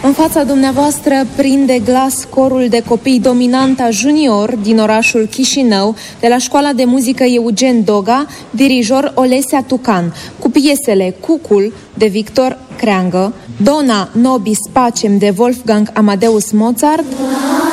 În fața dumneavoastră prinde glas corul de copii Dominanta Junior din orașul Chișinău, de la Școala de Muzică Eugen Doga, dirijor Olesea Tucan, cu piesele Cucul de Victor Creangă, Dona Nobis Pacem de Wolfgang Amadeus Mozart,